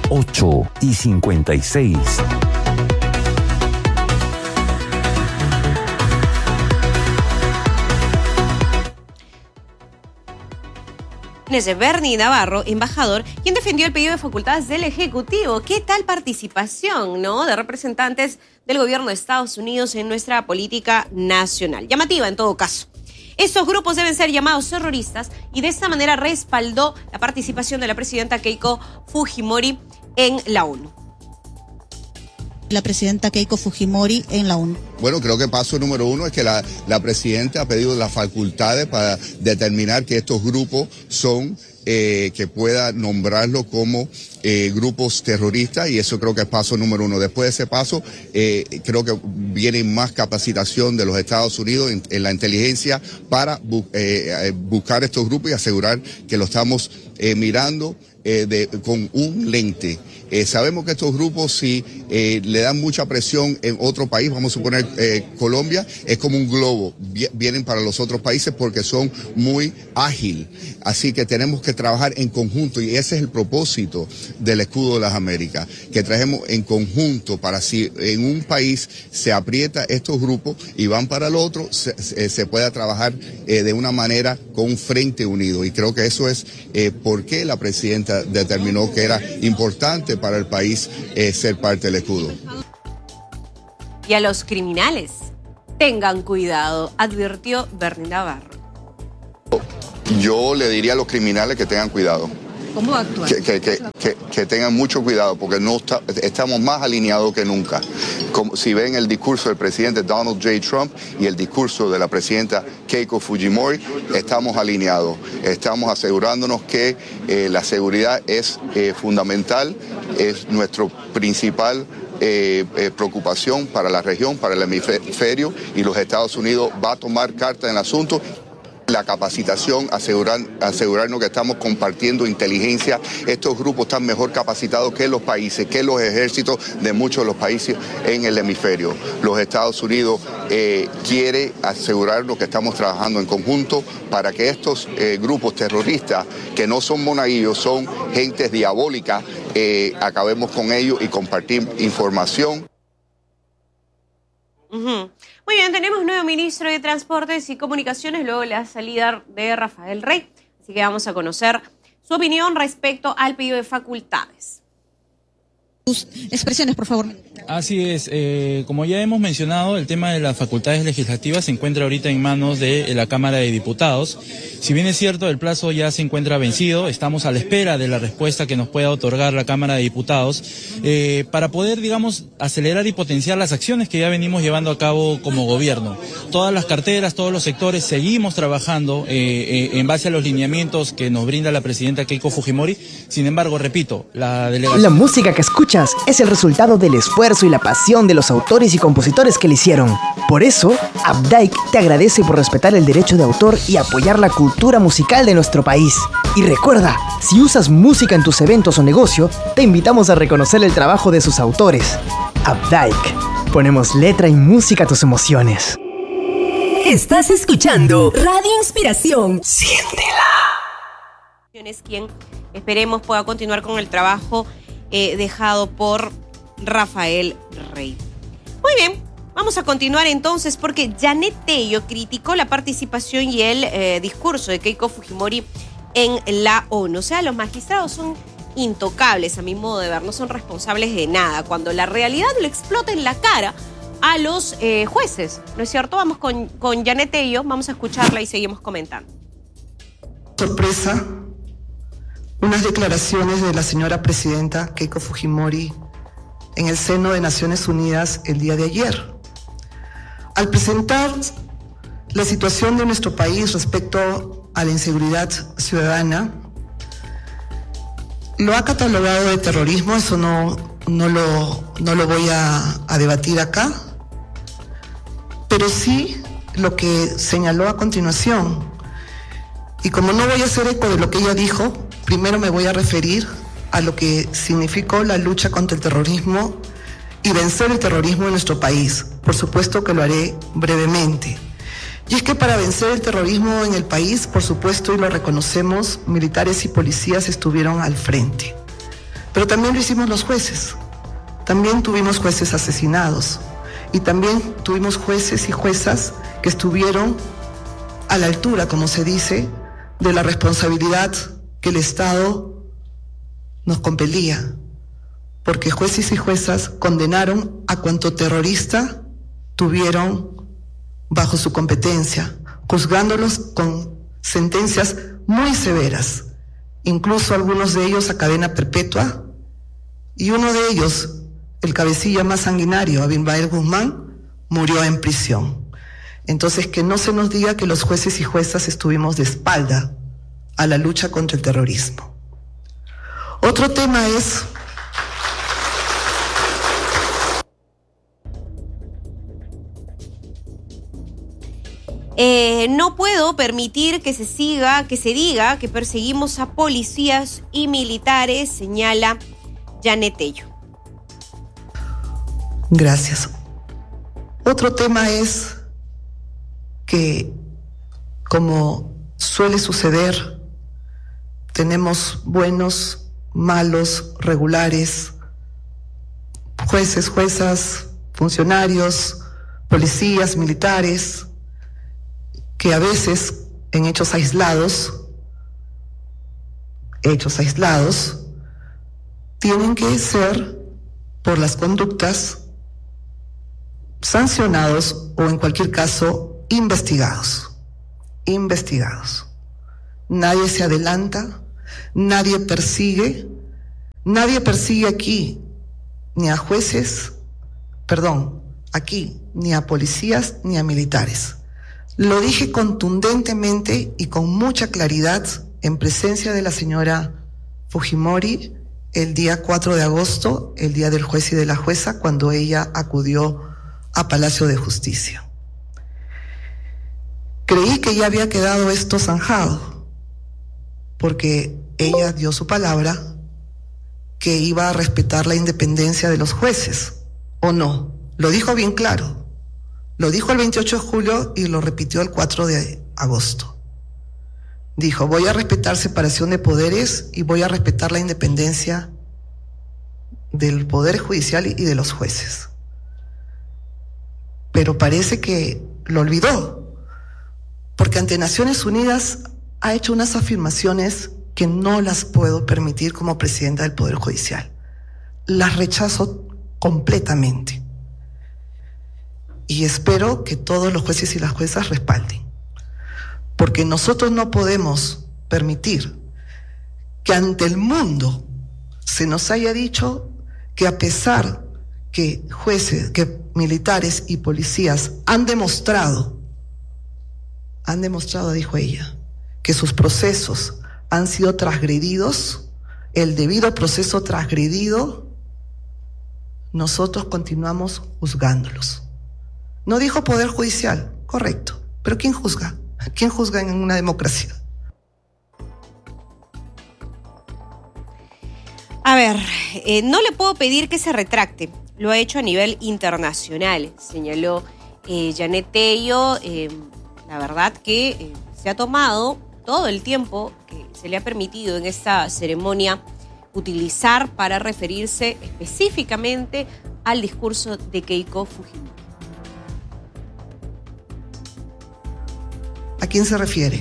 8 y 56. Es Bernie Navarro, embajador, quien defendió el pedido de facultades del Ejecutivo. ¿Qué tal participación, de representantes del gobierno de Estados Unidos en nuestra política nacional? Llamativa en todo caso. Estos grupos deben ser llamados terroristas y de esta manera respaldó la participación de la presidenta Keiko Fujimori en la ONU. La presidenta Keiko Fujimori en la ONU. Bueno, creo que paso número uno es que la presidenta ha pedido las facultades para determinar que estos grupos son, que pueda nombrarlo como grupos terroristas, y eso creo que es paso número uno. Después de ese paso, creo que viene más capacitación de los Estados Unidos en la inteligencia para buscar estos grupos y asegurar que lo estamos mirando con un lente. Sabemos que estos grupos, si le dan mucha presión en otro país, vamos a suponer Colombia, es como un globo, vienen para los otros países porque son muy ágiles. Así que tenemos que trabajar en conjunto, y ese es el propósito del Escudo de las Américas, que trajemos en conjunto para si en un país se aprieta estos grupos y van para el otro, se pueda trabajar de una manera con un frente unido. Y creo que eso es por qué la presidenta determinó que era importante para el país ser parte del escudo. Y a los criminales, tengan cuidado, advirtió Bernie Navarro. Yo le diría a los criminales que tengan cuidado. ¿Cómo actuar? Que tengan mucho cuidado, porque estamos más alineados que nunca. Como si ven el discurso del presidente Donald J. Trump y el discurso de la presidenta Keiko Fujimori, estamos alineados. Estamos asegurándonos que la seguridad es fundamental, es nuestro principal preocupación para la región, para el hemisferio, y los Estados Unidos va a tomar carta en el asunto. La capacitación, asegurarnos que estamos compartiendo inteligencia. Estos grupos están mejor capacitados que los países, que los ejércitos de muchos de los países en el hemisferio. Los Estados Unidos quiere asegurarnos que estamos trabajando en conjunto para que estos grupos terroristas, que no son monaguillos, son gentes diabólicas, acabemos con ellos y compartir información. Muy bien, tenemos nuevo ministro de Transportes y Comunicaciones luego de la salida de Rafael Rey. Así que vamos a conocer su opinión respecto al pedido de facultades. Sus expresiones, por favor. Así es, como ya hemos mencionado, el tema de las facultades legislativas se encuentra ahorita en manos de la Cámara de Diputados. Si bien es cierto, el plazo ya se encuentra vencido, estamos a la espera de la respuesta que nos pueda otorgar la Cámara de Diputados para poder, digamos, acelerar y potenciar las acciones que ya venimos llevando a cabo como gobierno. Todas las carteras, todos los sectores, seguimos trabajando en base a los lineamientos que nos brinda la presidenta Keiko Fujimori. Sin embargo, repito, la delegación... La música que escuchas es el resultado del esfuerzo y la pasión de los autores y compositores que la hicieron. Por eso, Updike te agradece por respetar el derecho de autor y apoyar la cultura musical de nuestro país. Y recuerda, si usas música en tus eventos o negocio, te invitamos a reconocer el trabajo de sus autores. Updike, ponemos letra y música a tus emociones. Estás escuchando Radio Inspiración. Siéntela. Es quien esperemos pueda continuar con el trabajo dejado por Rafael Rey. Muy bien, vamos a continuar entonces porque Janet Tello criticó la participación y el discurso de Keiko Fujimori en la ONU. O sea, los magistrados son intocables a mi modo de ver, no son responsables de nada, cuando la realidad le explota en la cara a los jueces, ¿no es cierto? Vamos con Janet Tello, vamos a escucharla y seguimos comentando. Sorpresa, unas declaraciones de la señora presidenta Keiko Fujimori en el seno de Naciones Unidas el día de ayer. Al presentar la situación de nuestro país respecto a la inseguridad ciudadana, lo ha catalogado de terrorismo, eso no lo voy a debatir acá, pero sí lo que señaló a continuación. Y como no voy a hacer eco de lo que ella dijo, primero me voy a referir a lo que significó la lucha contra el terrorismo y vencer el terrorismo en nuestro país. Por supuesto que lo haré brevemente. Y es que para vencer el terrorismo en el país, por supuesto, y lo reconocemos, militares y policías estuvieron al frente. Pero también lo hicimos los jueces. También tuvimos jueces asesinados. Y también tuvimos jueces y juezas que estuvieron a la altura, como se dice, de la responsabilidad que el Estado nos compelía. Porque jueces y juezas condenaron a cuanto terrorista tuvieron bajo su competencia, juzgándolos con sentencias muy severas, incluso algunos de ellos a cadena perpetua, y uno de ellos, el cabecilla más sanguinario, Abimael Guzmán, murió en prisión. Entonces, que no se nos diga que los jueces y juezas estuvimos de espalda a la lucha contra el terrorismo. Otro tema es no puedo permitir que se diga que perseguimos a policías y militares, señala Janet Tello. Gracias. Otro tema es que, como suele suceder, tenemos buenos, malos, regulares, jueces, juezas, funcionarios, policías, militares, que a veces en hechos aislados, tienen que ser, por las conductas, sancionados o en cualquier caso investigados. Nadie se adelanta, nadie persigue aquí ni a jueces, ni a policías ni a militares. Lo dije contundentemente y con mucha claridad en presencia de la señora Fujimori el día 4 de agosto, el día del juez y de la jueza, cuando ella acudió a Palacio de Justicia. Creí que ya había quedado esto zanjado, porque ella dio su palabra que iba a respetar la independencia de los jueces, ¿o no? Lo dijo bien claro. Lo dijo el 28 de julio y lo repitió el 4 de agosto. Dijo, voy a respetar separación de poderes y voy a respetar la independencia del Poder Judicial y de los jueces. Pero parece que lo olvidó, porque ante Naciones Unidas ha hecho unas afirmaciones que no las puedo permitir como presidenta del Poder Judicial. Las rechazo completamente. Y espero que todos los jueces y las juezas respalden. Porque nosotros no podemos permitir que ante el mundo se nos haya dicho que, a pesar que jueces, que militares y policías han demostrado, dijo ella, que sus procesos han sido transgredidos, el debido proceso transgredido, nosotros continuamos juzgándolos. No dijo Poder Judicial, correcto, pero ¿quién juzga? ¿Quién juzga en una democracia? A ver, no le puedo pedir que se retracte, lo ha hecho a nivel internacional, señaló Janet Tello. La verdad que se ha tomado todo el tiempo que se le ha permitido en esta ceremonia utilizar para referirse específicamente al discurso de Keiko Fujimori. ¿A quién se refiere?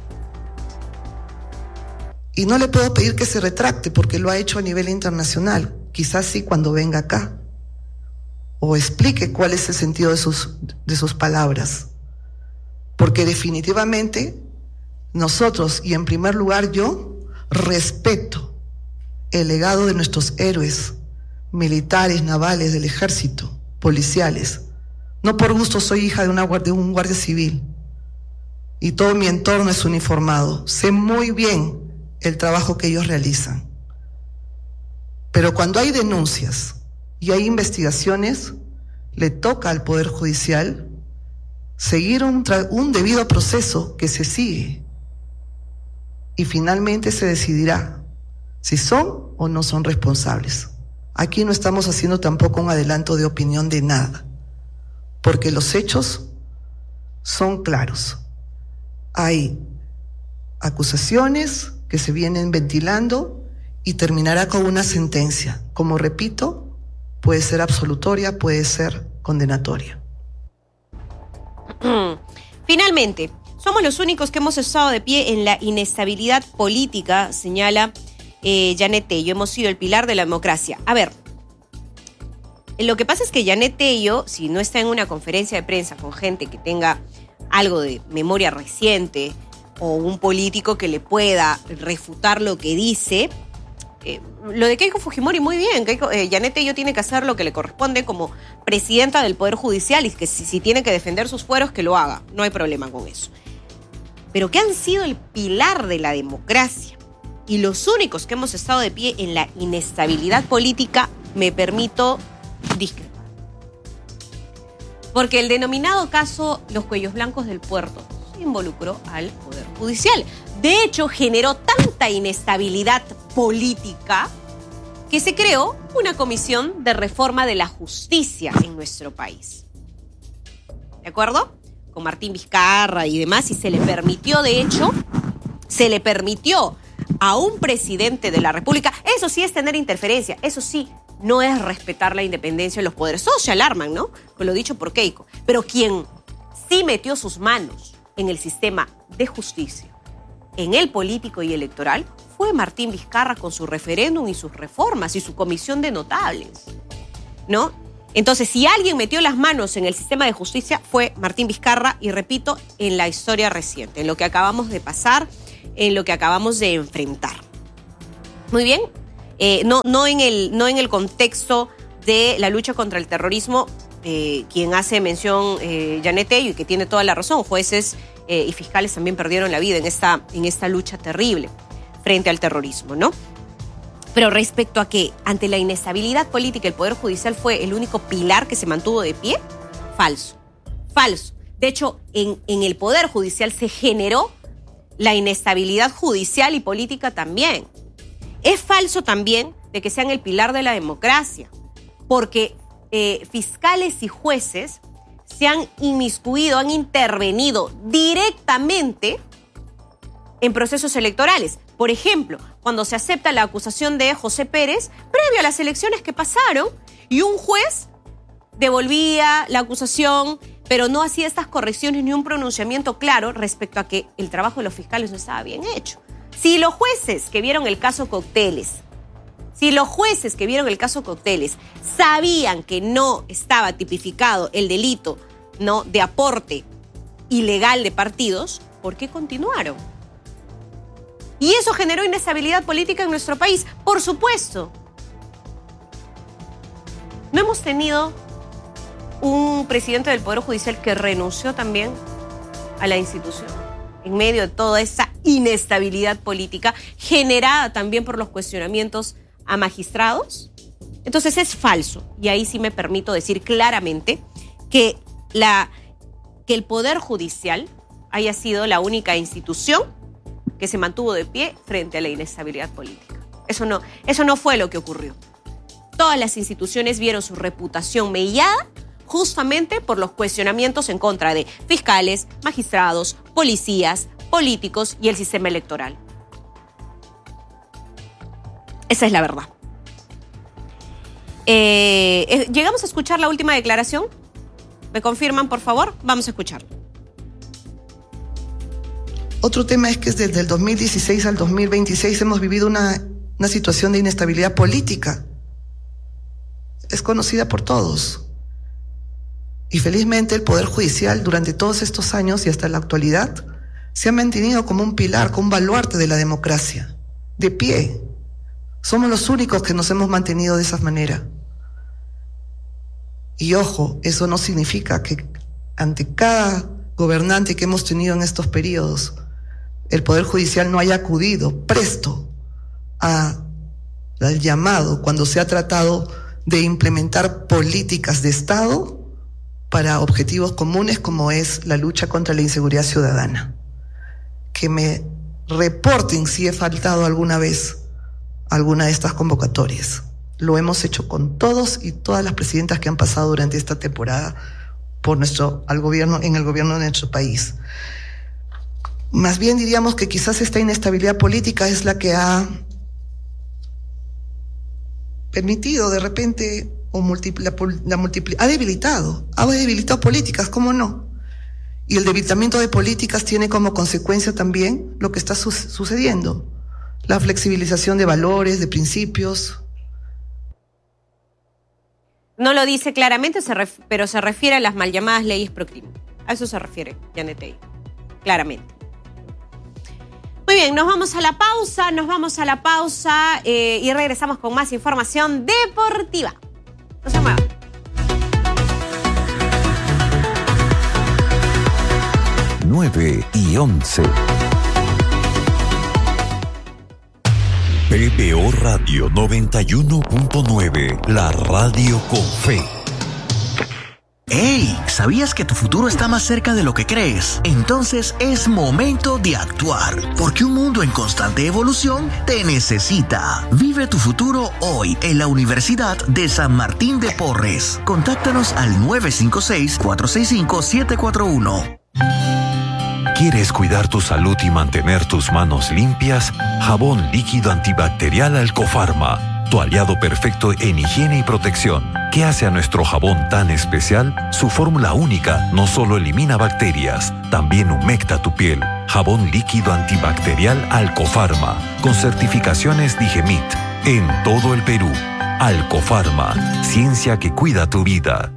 Y no le puedo pedir que se retracte porque lo ha hecho a nivel internacional. Quizás sí cuando venga acá. O explique cuál es el sentido de sus palabras. Porque definitivamente nosotros, y en primer lugar yo, respeto el legado de nuestros héroes, militares, navales, del ejército, policiales. No por gusto soy hija de un guardia civil. Y todo mi entorno es uniformado. Sé muy bien el trabajo que ellos realizan. Pero cuando hay denuncias y hay investigaciones, le toca al Poder Judicial seguir un debido proceso que se sigue. Y finalmente se decidirá si son o no son responsables. Aquí no estamos haciendo tampoco un adelanto de opinión de nada, porque los hechos son claros. Hay acusaciones que se vienen ventilando y terminará con una sentencia. Como repito, puede ser absolutoria, puede ser condenatoria. Finalmente, somos los únicos que hemos estado de pie en la inestabilidad política, señala Janet Tello. Hemos sido el pilar de la democracia. A ver, lo que pasa es que Janet Tello, si no está en una conferencia de prensa con gente que tenga algo de memoria reciente o un político que le pueda refutar lo que dice, lo de Keiko Fujimori muy bien. Janet Tello tiene que hacer lo que le corresponde como presidenta del Poder Judicial y que si tiene que defender sus fueros, que lo haga. No hay problema con eso. Pero que han sido el pilar de la democracia y los únicos que hemos estado de pie en la inestabilidad política, me permito discrepar. Porque el denominado caso Los Cuellos Blancos del Puerto se involucró al Poder Judicial. De hecho, generó tanta inestabilidad política que se creó una comisión de reforma de la justicia en nuestro país. ¿De acuerdo? Con Martín Vizcarra y demás, y se le permitió, de hecho, a un presidente de la República, eso sí es tener interferencia, eso sí no es respetar la independencia de los poderes. Todos se alarman, ¿no? Con lo dicho por Keiko. Pero quien sí metió sus manos en el sistema de justicia, en el político y electoral, fue Martín Vizcarra con su referéndum y sus reformas y su comisión de notables, ¿no? Entonces, si alguien metió las manos en el sistema de justicia, fue Martín Vizcarra, y repito, en la historia reciente, en lo que acabamos de pasar, en lo que acabamos de enfrentar. Muy bien. No en el contexto de la lucha contra el terrorismo, quien hace mención Janet Tello, y que tiene toda la razón. Jueces y fiscales también perdieron la vida en esta lucha terrible frente al terrorismo, ¿no? Pero respecto a que ante la inestabilidad política el Poder Judicial fue el único pilar que se mantuvo de pie, falso. De hecho, en el Poder Judicial se generó la inestabilidad judicial y política también. Es falso también de que sean el pilar de la democracia, porque fiscales y jueces se han inmiscuido, han intervenido directamente en procesos electorales. Por ejemplo, cuando se acepta la acusación de José Pérez, previo a las elecciones que pasaron, y un juez devolvía la acusación, pero no hacía estas correcciones ni un pronunciamiento claro respecto a que el trabajo de los fiscales no estaba bien hecho. Si los jueces que vieron el caso Cocteles, sabían que no estaba tipificado el delito, ¿no?, de aporte ilegal de partidos, ¿por qué continuaron? Y eso generó inestabilidad política en nuestro país, por supuesto. ¿No hemos tenido un presidente del Poder Judicial que renunció también a la institución en medio de toda esa inestabilidad política generada también por los cuestionamientos a magistrados? Entonces es falso, y ahí sí me permito decir claramente que el Poder Judicial haya sido la única institución que se mantuvo de pie frente a la inestabilidad política. Eso no fue lo que ocurrió. Todas las instituciones vieron su reputación mellada justamente por los cuestionamientos en contra de fiscales, magistrados, policías, políticos y el sistema electoral. Esa es la verdad. ¿Llegamos a escuchar la última declaración? ¿Me confirman, por favor? Vamos a escuchar. Otro tema es que desde el 2016 al 2026 hemos vivido una situación de inestabilidad política. Es conocida por todos. Y felizmente el Poder Judicial durante todos estos años y hasta la actualidad se ha mantenido como un pilar, como un baluarte de la democracia, de pie. Somos los únicos que nos hemos mantenido de esa manera. Y ojo, eso no significa que ante cada gobernante que hemos tenido en estos periodos, el Poder Judicial no haya acudido presto al llamado cuando se ha tratado de implementar políticas de Estado para objetivos comunes como es la lucha contra la inseguridad ciudadana. Que me reporten si he faltado alguna vez alguna de estas convocatorias. Lo hemos hecho con todos y todas las presidentas que han pasado durante esta temporada en el gobierno de nuestro país. Más bien diríamos que quizás esta inestabilidad política es la que ha permitido de repente, o ha debilitado políticas, ¿cómo no? Y el debilitamiento de políticas tiene como consecuencia también lo que está sucediendo, la flexibilización de valores, de principios. No lo dice claramente, pero se refiere a las mal llamadas leyes pro crimen. A eso se refiere Janet Tey, claramente. Muy bien, nos vamos a la pausa y regresamos con más información deportiva. No se muevan. Nueve y 11. PPO Radio 91.9, la radio con fe. ¡Hey! ¿Sabías que tu futuro está más cerca de lo que crees? Entonces es momento de actuar, porque un mundo en constante evolución te necesita. Vive tu futuro hoy en la Universidad de San Martín de Porres. Contáctanos al 956-465-741. ¿Quieres cuidar tu salud y mantener tus manos limpias? Jabón líquido antibacterial Alcofarma, tu aliado perfecto en higiene y protección. ¿Qué hace a nuestro jabón tan especial? Su fórmula única no solo elimina bacterias, también humecta tu piel. Jabón líquido antibacterial Alcofarma, con certificaciones Digemit, en todo el Perú. Alcofarma, ciencia que cuida tu vida.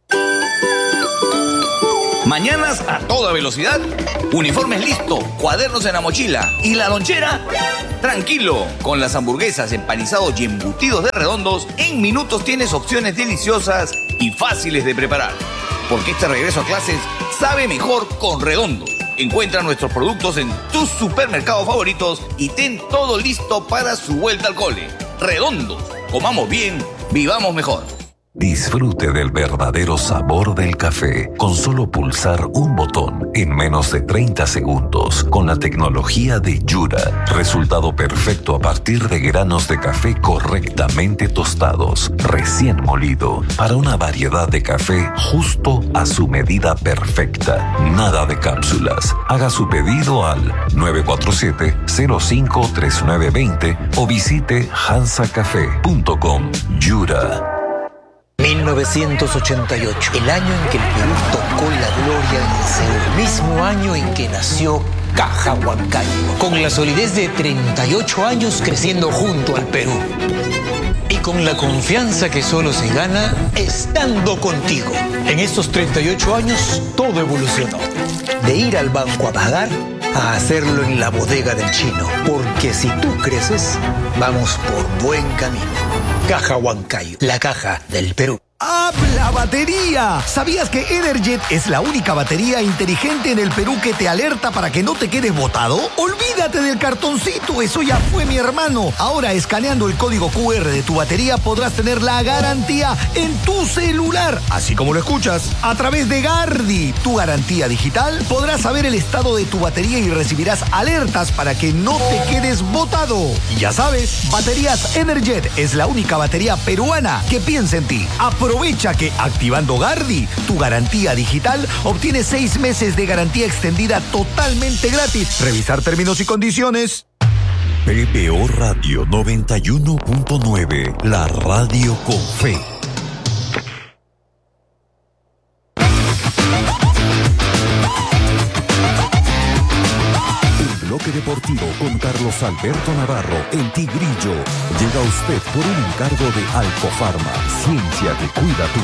Mañanas a toda velocidad, uniformes listo, cuadernos en la mochila y la lonchera. Tranquilo, con las hamburguesas, empanizados y embutidos de Redondos, en minutos tienes opciones deliciosas y fáciles de preparar. Porque este regreso a clases sabe mejor con Redondos. Encuentra nuestros productos en tus supermercados favoritos y ten todo listo para su vuelta al cole. Redondos, comamos bien, vivamos mejor. Disfrute del verdadero sabor del café con solo pulsar un botón en menos de 30 segundos con la tecnología de Yura. Resultado perfecto a partir de granos de café correctamente tostados, recién molido, para una variedad de café justo a su medida perfecta. Nada de cápsulas. Haga su pedido al 947-053920 o visite hansacafé.com. Yura. 1988, el año en que el Perú tocó la gloria del Seúl, el mismo año en que nació Caja Huancayo, con la solidez de 38 años creciendo junto al Perú. Y con la confianza que solo se gana estando contigo. En estos 38 años todo evolucionó. De ir al banco a pagar a hacerlo en la bodega del chino. Porque si tú creces, vamos por buen camino. Caja Huancayo, la caja del Perú. ¡Habla batería! ¿Sabías que Energet es la única batería inteligente en el Perú que te alerta para que no te quedes botado? ¡Olvídate del cartoncito! Eso ya fue, mi hermano. Ahora, escaneando el código QR de tu batería, podrás tener la garantía en tu celular. Así como lo escuchas. A través de Gardi, tu garantía digital, podrás saber el estado de tu batería y recibirás alertas para que no te quedes botado. Y ya sabes, Baterías Energet es la única batería peruana que piensa en ti. Aprovecha que activando Gardi, tu garantía digital, obtienes 6 meses de garantía extendida totalmente gratis. Revisar términos y condiciones. PPO Radio 91.9, la radio con fe. Bloque Deportivo con Carlos Alberto Navarro, el Tigrillo. Llega a usted por un encargo de Alcofarma, ciencia que cuida tu